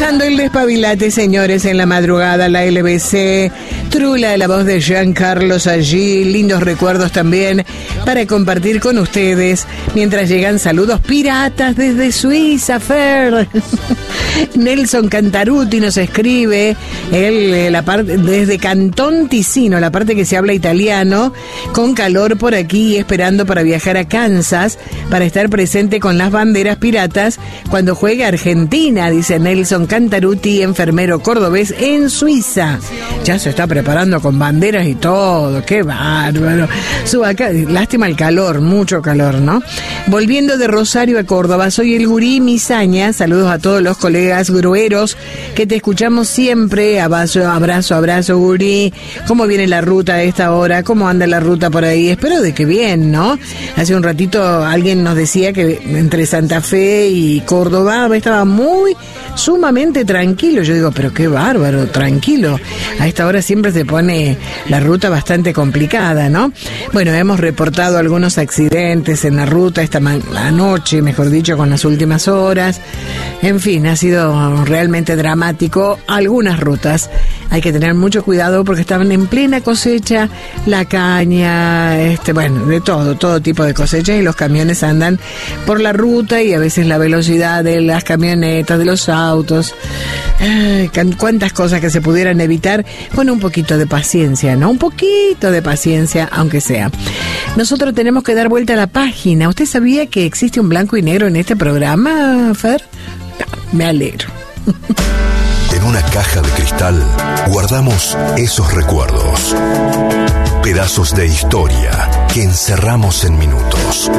Comenzando el despabilate, señores, en la madrugada, la LBC, Trula, la voz de Jean Carlos allí, lindos recuerdos también para compartir con ustedes, mientras llegan saludos piratas desde Suiza, Fer. Nelson Cantaruti nos escribe, él, desde Cantón Ticino, la parte que se habla italiano, con calor por aquí, esperando para viajar a Kansas, para estar presente con las banderas piratas cuando juegue Argentina, dice Nelson Cantaruti, enfermero cordobés en Suiza. Ya se está preparando con banderas y todo, qué bárbaro. Lástima el calor, mucho calor, ¿no? Volviendo de Rosario a Córdoba, soy el Gurí Misaña, saludos a todos los colegas grueros que te escuchamos siempre. Abrazo, Gurí. ¿Cómo viene la ruta a esta hora? ¿Cómo anda la ruta por ahí? Espero de que bien, ¿no? Hace un ratito alguien nos decía que entre Santa Fe y Córdoba estaba sumamente tranquilo. Yo digo, pero qué bárbaro, tranquilo. A esta hora siempre se pone la ruta bastante complicada, ¿no? Bueno, hemos reportado algunos accidentes en la ruta esta noche, mejor dicho, con las últimas horas. En fin, ha sido realmente dramático algunas rutas. Hay que tener mucho cuidado porque estaban en plena cosecha, la caña, de todo tipo de cosechas, y los camiones andan por la ruta y a veces la velocidad de las camionetas, de los autos, cuántas cosas que se pudieran evitar con un poquito de paciencia, ¿no? Un poquito de paciencia, aunque sea. Nosotros tenemos que dar vuelta a la página. ¿Usted sabía que existe un blanco y negro en este programa, Fer? No, me alegro. En una caja de cristal guardamos esos recuerdos, pedazos de historia que encerramos en minutos.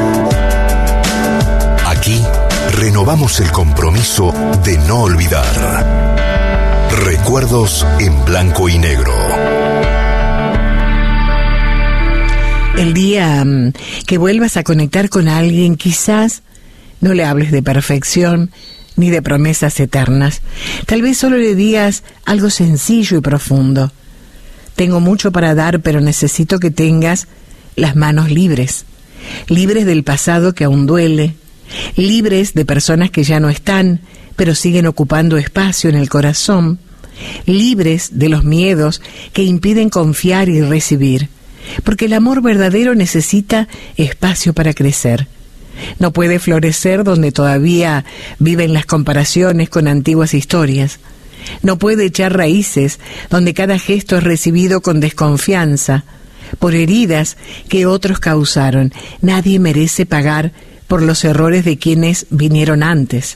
Aquí renovamos el compromiso de no olvidar. Recuerdos en blanco y negro. El día que vuelvas a conectar con alguien, quizás no le hables de perfección ni de promesas eternas. Tal vez solo le digas algo sencillo y profundo. Tengo mucho para dar, pero necesito que tengas las manos libres. Libres del pasado que aún duele. Libres de personas que ya no están, pero siguen ocupando espacio en el corazón. Libres de los miedos que impiden confiar y recibir. Porque el amor verdadero necesita espacio para crecer. No puede florecer donde todavía viven las comparaciones con antiguas historias. No puede echar raíces donde cada gesto es recibido con desconfianza, por heridas que otros causaron. Nadie merece pagar por los errores de quienes vinieron antes.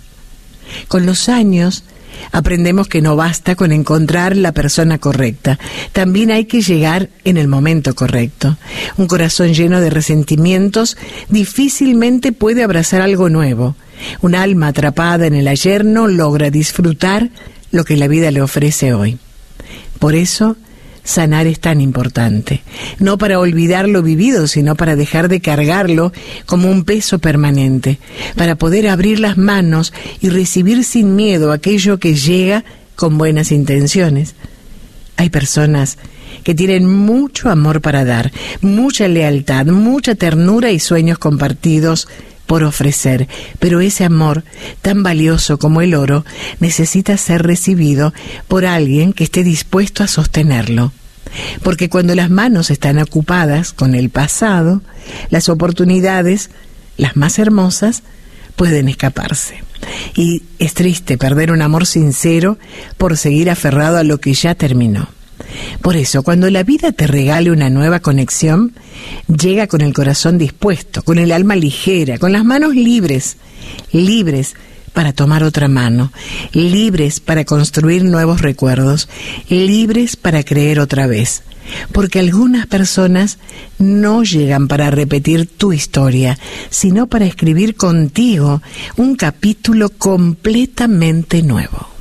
Con los años aprendemos que no basta con encontrar la persona correcta. También hay que llegar en el momento correcto. Un corazón lleno de resentimientos difícilmente puede abrazar algo nuevo. Un alma atrapada en el ayer no logra disfrutar lo que la vida le ofrece hoy. Por eso, sanar es tan importante, no para olvidar lo vivido, sino para dejar de cargarlo como un peso permanente, para poder abrir las manos y recibir sin miedo aquello que llega con buenas intenciones. Hay personas que tienen mucho amor para dar, mucha lealtad, mucha ternura y sueños compartidos por ofrecer, pero ese amor, tan valioso como el oro, necesita ser recibido por alguien que esté dispuesto a sostenerlo. Porque cuando las manos están ocupadas con el pasado, las oportunidades, las más hermosas, pueden escaparse. Y es triste perder un amor sincero por seguir aferrado a lo que ya terminó. Por eso, cuando la vida te regale una nueva conexión, llega con el corazón dispuesto, con el alma ligera, con las manos libres para tomar otra mano, libres para construir nuevos recuerdos, libres para creer otra vez. Porque algunas personas no llegan para repetir tu historia, sino para escribir contigo un capítulo completamente nuevo.